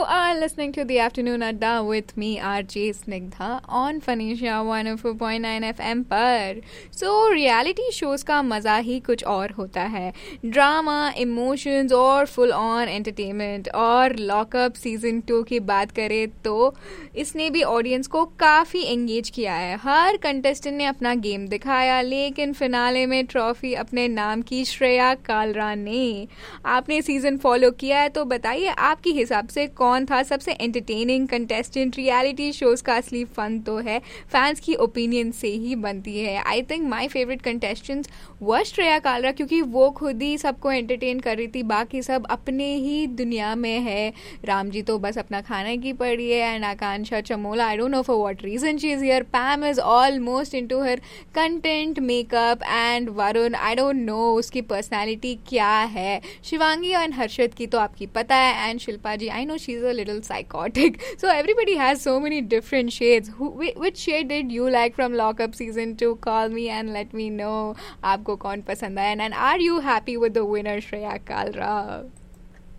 are listening to the Afternoon Adda with me, RJ Snigdha, on Fanisha 104.9 FM पर. So reality shows का मज़ा ही कुछ और होता है. ड्रामा, इमोशंस और फुल ऑन एंटरटेनमेंट. और लॉकअप सीजन 2 की बात करें तो इसने भी ऑडियंस को काफ़ी एंगेज किया है. हर कंटेस्टेंट ने अपना गेम दिखाया, लेकिन फिनाले में ट्रॉफी अपने नाम की श्रेया कालरा ने. आपने सीजन फॉलो किया है तो बताइए आपके हिसाब से कौन था सबसे एंटरटेनिंग कंटेस्टेंट. रियलिटी शोज का असली फन तो है फैंस की ओपिनियन से ही बनती है. I think my favourite contestant वो श्रेया कालरा, क्योंकि वो खुद ही सबको एंटरटेन कर रही थी. बाकी सब अपने ही दुनिया में है. राम जी तो बस अपना खाने की पड़ी है. And Akanksha Chamola, I don't know for what reason she is here. पैम is almost into her content makeup. And Varun, I don't know उसकी पर्सनैलिटी क्या है. शिवांगी एंड हर्षद की तो आपकी पता है. And Shilpa ji, I know she is a little psychotic. So everybody has so many different shades. Which shade did you like from Lockup season 2? Call me and let me know आपको कौन पसंद आया. And are you happy with the winner Shreya Kalra?